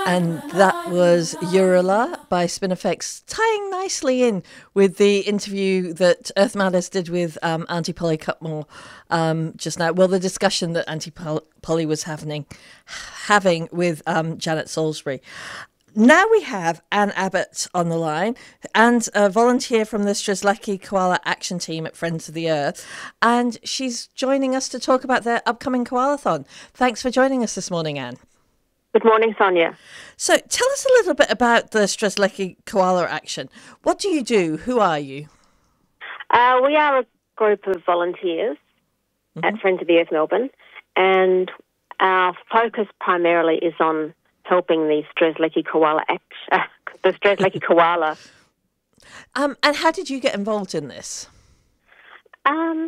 And that was Urula by Spinifex, tying nicely in with the interview that Earth Matters did with Auntie Polly Cutmore just now. Well, the discussion that Auntie Polly was having with Janet Salisbury. Now we have Anne Abbott on the line, and a volunteer from the Strzelecki Koala Action Team at Friends of the Earth, and she's joining us to talk about their upcoming koalathon. Thanks for joining us this morning, Anne. Good morning, Sonia. So tell us a little bit about the Strzelecki Koala Action. What do you do? Who are you? We are a group of volunteers at Friends of the Earth Melbourne, and our focus primarily is on helping the Strzelecki Koala the Strzelecki Koala. And how did you get involved in this? How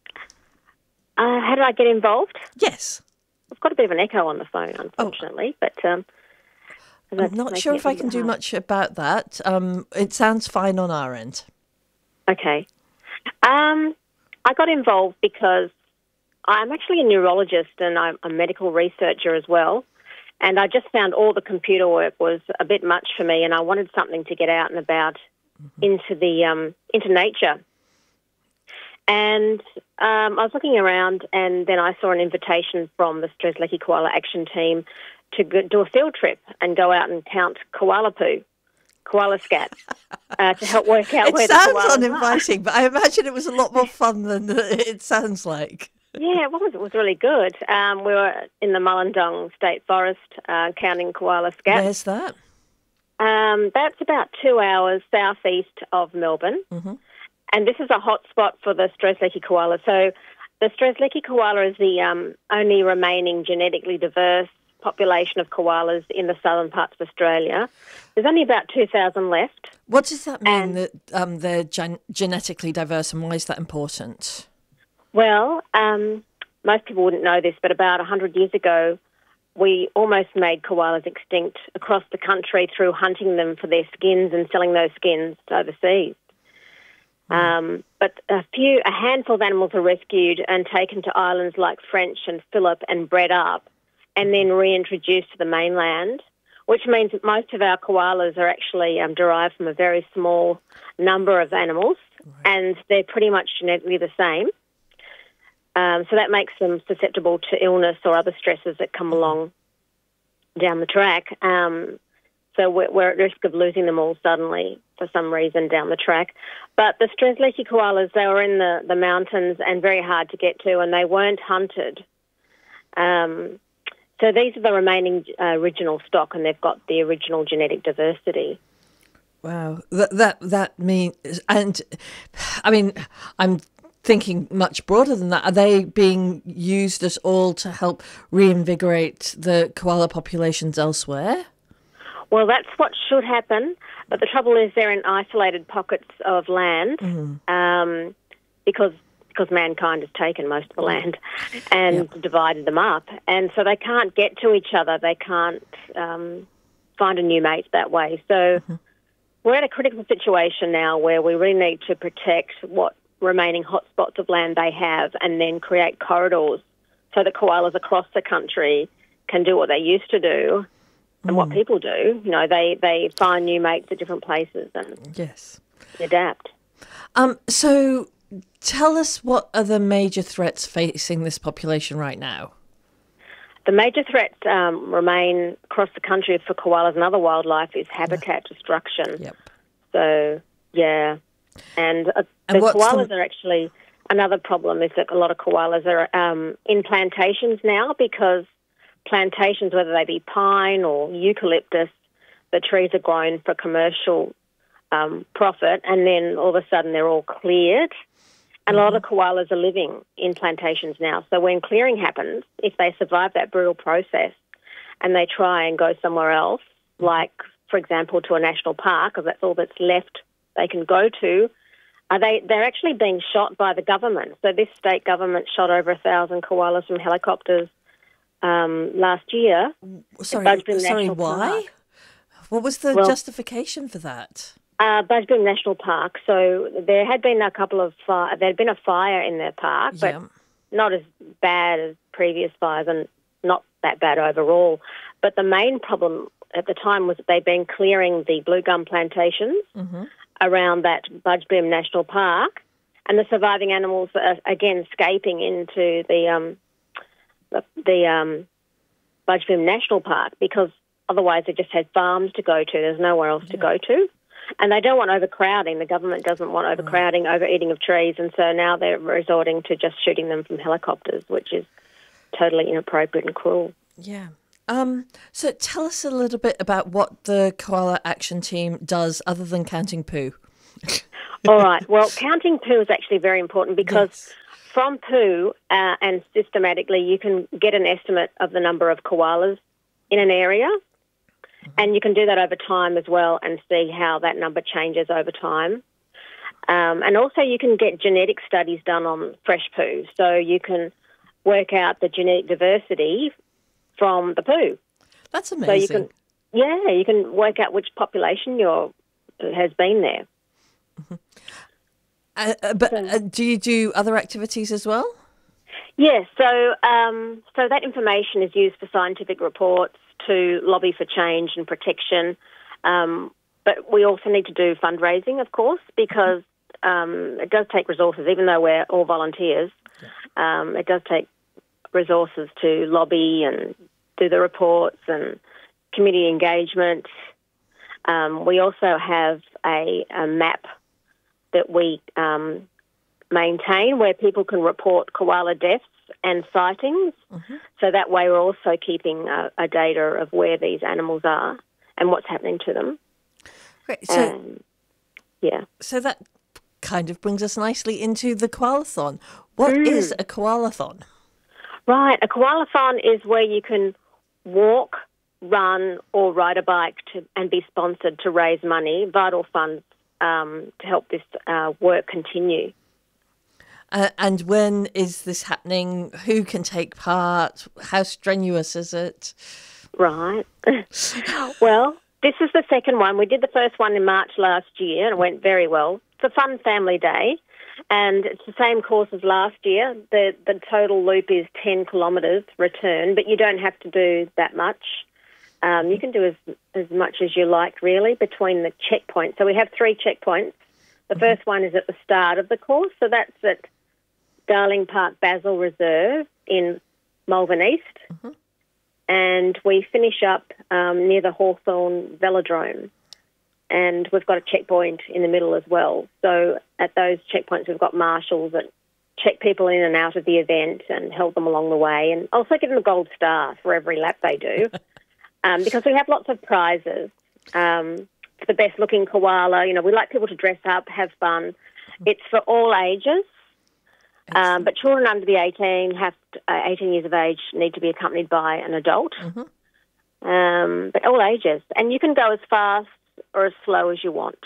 did I get involved? Yes. I've got a bit of an echo on the phone, unfortunately, but I'm not sure if I can do much about that. It sounds fine on our end. Okay. I got involved because I'm actually a neurologist and I'm a medical researcher as well. And I just found all the computer work was a bit much for me, and I wanted something to get out and about into nature. And I was looking around, and then I saw an invitation from the Strzelecki Koala Action Team to do a field trip and go out and count koala poo, koala scat, to help work out where the koalas are. It sounds uninviting, but I imagine it was a lot more fun than it sounds like. Yeah, it was. It was really good. We were in the Mullandong State Forest counting koala scat. Where's that? That's about 2 hours southeast of Melbourne. Mm-hmm. And this is a hot spot for the Strzelecki koala. So the Strzelecki koala is the only remaining genetically diverse population of koalas in the southern parts of Australia. There's only about 2,000 left. What does that mean, that they're genetically diverse, and why is that important? Well, most people wouldn't know this, but about 100 years ago, we almost made koalas extinct across the country through hunting them for their skins and selling those skins overseas. But a handful of animals are rescued and taken to islands like French and Phillip and bred up and then reintroduced to the mainland, which means that most of our koalas are actually derived from a very small number of animals, and they're pretty much genetically the same. So that makes them susceptible to illness or other stresses that come along down the track. So we're at risk of losing them all suddenly for some reason down the track. But the Strzelecki koalas, they were in the mountains and very hard to get to, and they weren't hunted. So these are the remaining original stock, and they've got the original genetic diversity. Wow, that means, and I mean, I'm thinking much broader than that. Are they being used at all to help reinvigorate the koala populations elsewhere? Well, that's what should happen, but the trouble is they're in isolated pockets of land because mankind has taken most of the land and divided them up, and so they can't get to each other. They can't find a new mate that way. So we're at a critical situation now where we really need to protect what remaining hotspots of land they have and then create corridors so that koalas across the country can do what they used to do. And what people do, you know, they find new mates at different places and adapt. So tell us, what are the major threats facing this population right now? The major threats remain across the country for koalas and other wildlife is habitat destruction. Yep. So, and the koalas are actually, another problem is that a lot of koalas are in plantations now because plantations, whether they be pine or eucalyptus, the trees are grown for commercial profit, and then all of a sudden they're all cleared. And a lot of koalas are living in plantations now. So when clearing happens, if they survive that brutal process and they try and go somewhere else, like, for example, to a national park, because that's all that's left they can go to, they're actually being shot by the government. So this state government shot over 1,000 koalas from helicopters last year. Sorry, why? Park. What was the justification for that? Budgebroom National Park. So there had been a fire in their park, but not as bad as previous fires and not that bad overall. But the main problem at the time was that they'd been clearing the blue gum plantations around that Budgebim National Park, and the surviving animals are again escaping into the Budgebim National Park, because otherwise they just had farms to go to. There's nowhere else to go to. And they don't want overcrowding. The government doesn't want overcrowding, overeating of trees, and so now they're resorting to just shooting them from helicopters, which is totally inappropriate and cruel. Yeah. So tell us a little bit about what the Koala Action Team does other than counting poo. All right. Well, counting poo is actually very important, because from poo and systematically you can get an estimate of the number of koalas in an area. And you can do that over time as well and see how that number changes over time. And also you can get genetic studies done on fresh poo. So you can work out the genetic diversity from the poo. That's amazing. So you can work out which population has been there. But do you do other activities as well? Yes. So that information is used for scientific reports, to lobby for change and protection. But we also need to do fundraising, of course, because it does take resources, even though we're all volunteers. It does take resources to lobby and do the reports and community engagement. We also have a map that we maintain where people can report koala deaths and sightings. So that way we're also keeping a data of where these animals are and what's happening to them. Great. So that kind of brings us nicely into the Koalathon. What is a Koalathon? Right. A Koalathon is where you can walk, run or ride a bike and be sponsored to raise money, vital funds, to help this work continue. And when is this happening? Who can take part? How strenuous is it? Right. Well, this is the second one. We did the first one in March last year and it went very well. It's a fun family day and it's the same course as last year. The total loop is 10 kilometres return, but you don't have to do that much. You can do as much as you like, really, between the checkpoints. So we have 3 checkpoints. The first one is at the start of the course, so that's at Darling Park Basil Reserve in Malvern East. And we finish up near the Hawthorn Velodrome. And we've got a checkpoint in the middle as well. So at those checkpoints, we've got marshals that check people in and out of the event and help them along the way, and also give them a gold star for every lap they do. Because we have lots of prizes. For the best-looking koala, we like people to dress up, have fun. It's for all ages, but children under the 18 years of age need to be accompanied by an adult. But all ages, and you can go as fast or as slow as you want.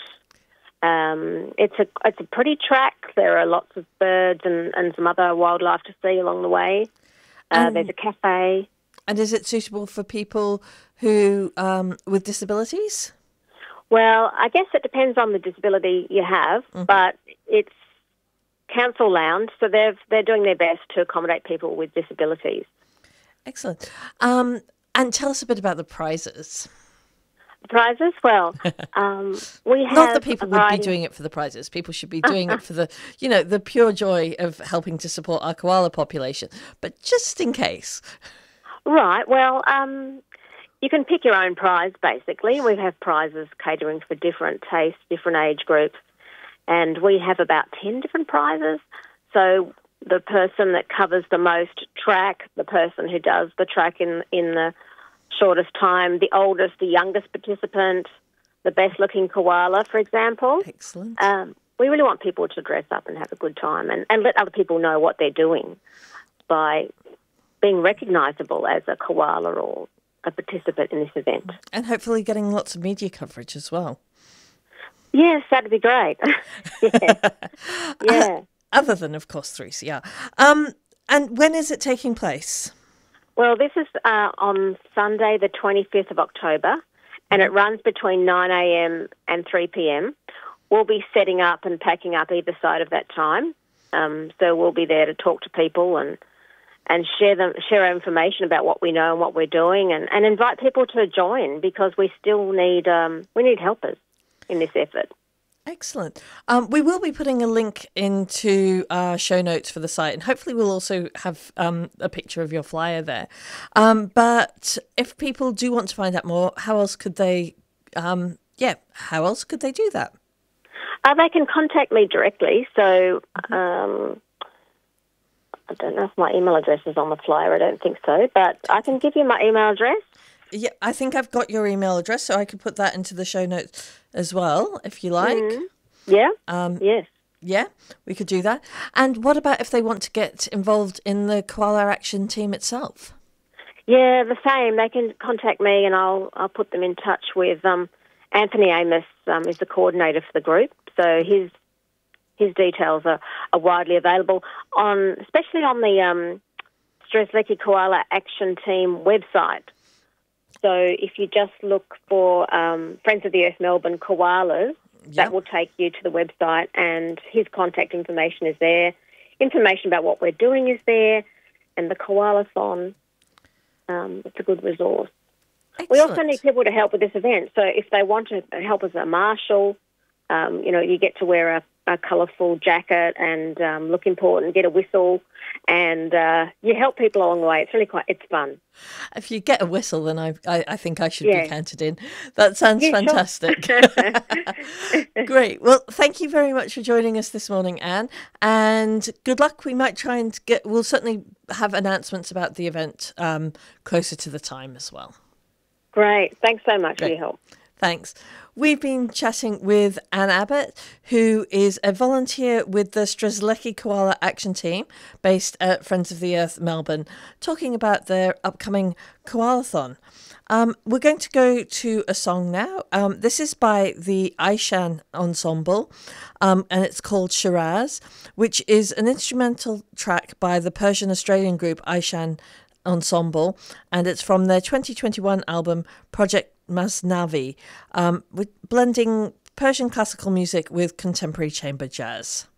It's a pretty track. There are lots of birds and some other wildlife to see along the way. There's a cafe. And is it suitable for people who with disabilities? Well, I guess it depends on the disability you have, but it's council lounge, so they're doing their best to accommodate people with disabilities. Excellent. And tell us a bit about the prizes. The prizes? Well, we have... Not that people would be doing it for the prizes. People should be doing it for the, the pure joy of helping to support our koala population. But just in case. Right. Well, you can pick your own prize, basically. We have prizes catering for different tastes, different age groups, and we have about 10 different prizes. So the person that covers the most track, the person who does the track in the shortest time, the oldest, the youngest participant, the best-looking koala, for example. Excellent. We really want people to dress up and have a good time and let other people know what they're doing by being recognisable as a koala or a participant in this event. And hopefully getting lots of media coverage as well. Yes, that'd be great. Yeah. Other than, of course, 3CR. And when is it taking place? Well, this is on Sunday, the 25th of October, and it runs between 9 a.m. and 3 p.m. We'll be setting up and packing up either side of that time. So we'll be there to talk to people and and share our information about what we know and what we're doing, and invite people to join, because we still need helpers in this effort. Excellent. We will be putting a link into our show notes for the site, and hopefully we'll also have a picture of your flyer there. But if people do want to find out more, how else could they? How else could they do that? They can contact me directly. So I don't know if my email address is on the flyer. I don't think so, but I can give you my email address. Yeah, I think I've got your email address, so I could put that into the show notes as well, if you like. Yeah. Yes. Yeah, we could do that. And what about if they want to get involved in the Koala Action Team itself? Yeah, the same. They can contact me, and I'll put them in touch with Anthony Amos. Is the coordinator for the group, so his details are widely available especially on the Strzelecki Koala Action Team website. So if you just look for Friends of the Earth Melbourne Koalas, that will take you to the website, and his contact information is there. Information about what we're doing is there, and the Koalathon, it's a good resource. Excellent. We also need people to help with this event. So if they want to help as a marshal, you get to wear a colourful jacket and look important, get a whistle, and you help people along the way. It's really it's fun. If you get a whistle, then I think I should be counted in. That sounds fantastic. Sure. Great. Well, thank you very much for joining us this morning, Anne, and good luck. We might try and we'll certainly have announcements about the event closer to the time as well. Great. Thanks so much for your help. Thanks. We've been chatting with Anne Abbott, who is a volunteer with the Strzelecki Koala Action Team based at Friends of the Earth Melbourne, talking about their upcoming Koalathon. We're going to go to a song now. This is by the Aishan Ensemble, and it's called Shiraz, which is an instrumental track by the Persian-Australian group Aishan Ensemble, and it's from their 2021 album Project Masnavi, with blending Persian classical music with contemporary chamber jazz.